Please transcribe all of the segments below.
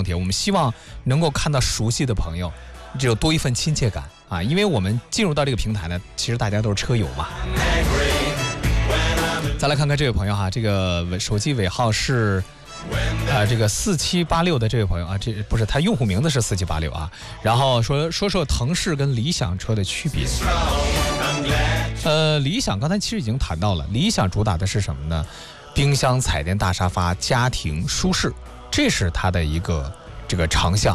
题，我们希望能够看到熟悉的朋友，只有多一份亲切感啊！因为我们进入到这个平台呢，其实大家都是车友嘛。再来看看这位朋友哈，这个手机尾号是这个4786的这位朋友啊，这不是他用户名字是4786啊。然后说腾势跟理想车的区别。理想刚才其实已经谈到了，理想主打的是什么呢？冰箱、彩电、大沙发、家庭舒适，这是它的一个这个长项。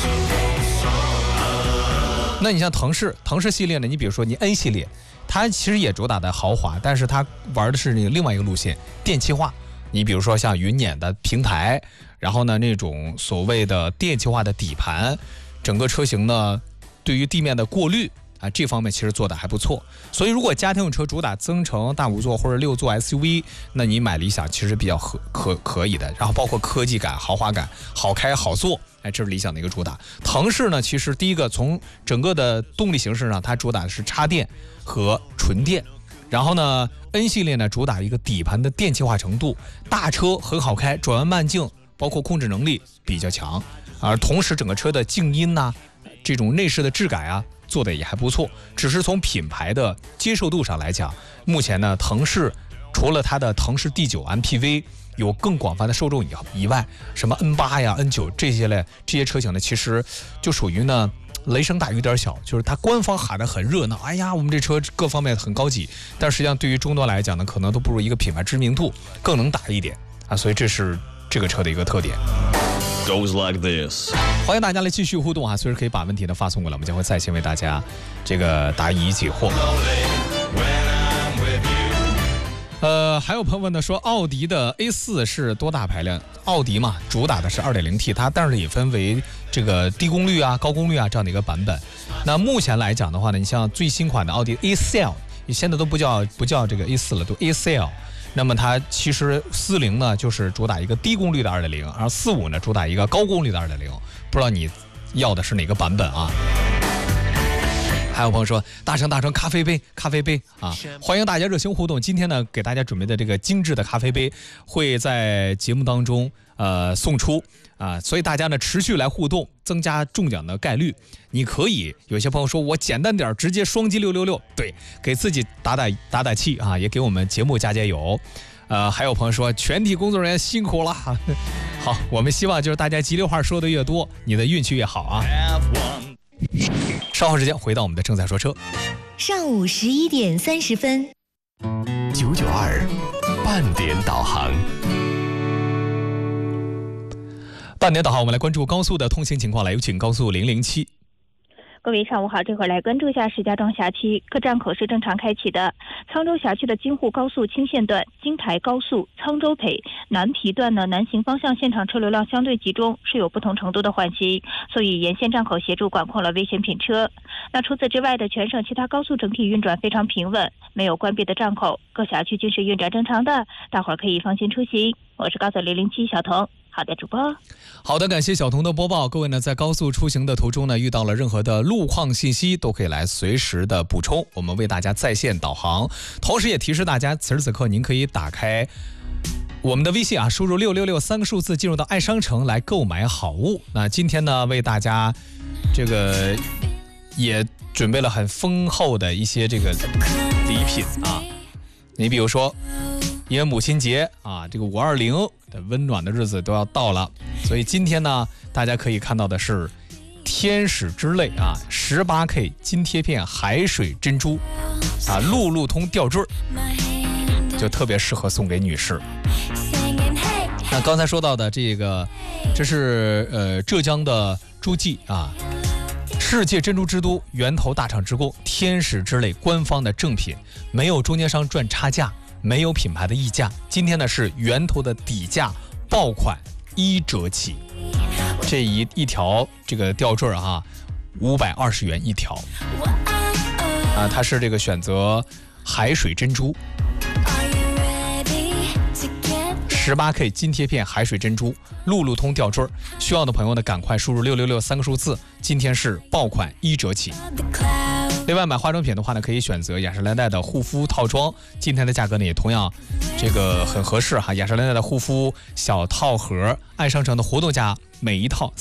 那你像腾势系列呢，你比如说你 N 系列，它其实也主打的豪华，但是它玩的是那个另外一个路线，电气化。你比如说像云辇的平台，然后呢那种所谓的电气化的底盘，整个车型呢对于地面的过滤啊，这方面其实做的还不错。所以如果家庭用车主打增程、大5座或者6座 SUV， 那你买理想其实比较可以的。然后包括科技感、豪华感、好开好坐，这是理想的一个主打。腾势呢，其实第一个从整个的动力形式上，它主打的是插电和纯电。然后呢 N 系列呢主打一个底盘的电气化程度，大车很好开，转弯慢镜包括控制能力比较强，而同时整个车的静音呐，这种内饰的质感啊做的也还不错。只是从品牌的接受度上来讲，目前呢腾势除了它的腾势 D9 MPV 有更广泛的受众以外，什么 N8 呀 N9 这些车型呢，其实就属于呢雷声大雨点小，就是它官方喊得很热闹，哎呀我们这车各方面很高级，但实际上对于终端来讲呢，可能都不如一个品牌知名度更能打一点啊，所以这是这个车的一个特点。 Goes like this。 欢迎大家来继续互动啊，随时可以把问题呢发送过来，我们将会在线为大家这个答疑解惑。还有朋友问呢，说奥迪的 A4 是多大排量？奥迪嘛，主打的是 2.0T， 它但是也分为这个低功率啊、高功率啊这样的一个版本。那目前来讲的话呢，你像最新款的奥迪 A-Cell， 你现在都不叫这个 A4 了，都 A-Cell。那么它其实40呢就是主打一个低功率的 2.0， 然后45呢主打一个高功率的 2.0， 不知道你要的是哪个版本啊？还有朋友说大成咖啡杯啊，欢迎大家热情互动。今天呢给大家准备的这个精致的咖啡杯会在节目当中送出啊，所以大家呢持续来互动，增加中奖的概率。你可以有些朋友说我简单点，直接双击666，对，给自己打气啊，也给我们节目加油。还有朋友说全体工作人员辛苦了。好，我们希望就是大家吉利话说的越多，你的运气越好啊。稍后时间回到我们的正在说车。 上午11点30分 992半点导航。 半点导航，我们来关注高速的通行情况，来有请高速007。 各位上午好，这会儿来关注一下石家庄辖区各站口是正常开启的。沧州辖区的京沪高速清线段、京台高速、沧州北、南皮段呢，南行方向现场车流量相对集中，是有不同程度的缓行，所以沿线站口协助管控了危险品车。那除此之外的全省其他高速整体运转非常平稳，没有关闭的站口，各辖区均是运转正常的，大伙儿可以放心出行。我是高速007小童。好的，主播。 好的，感谢小童的播报。各位呢，在高速出行的途中呢，遇到了任何的路况信息，都可以来随时的补充，我们为大家在线导航。同时也提示大家，此时此刻您可以打开我们的微信啊，输入666三个数字，进入到爱商城来购买好物。那今天呢，为大家这个也准备了很丰厚的一些这个礼品啊。你比如说，因为母亲节啊，这个520的温暖的日子都要到了，所以今天呢，大家可以看到的是天使之泪啊，18K 金贴片海水珍珠啊，路路通吊坠，就特别适合送给女士。那刚才说到的这个，这是浙江的诸暨啊，世界珍珠之都源头大厂直供天使之泪官方的正品，没有中间商赚差价，没有品牌的溢价，今天呢是源头的底价爆款1折起，这一条这个吊坠啊，520元一条啊，它是这个选择海水珍珠18K 金贴片海水珍珠路路通吊坠，需要的朋友呢赶快输入666三个数字，今天是爆款1折起。另外买化妆品的话呢，可以选择雅诗兰黛的护肤套装，今天的价格呢也同样这个很合适哈。雅诗兰黛的护肤小套盒，爱商城的活动价每一套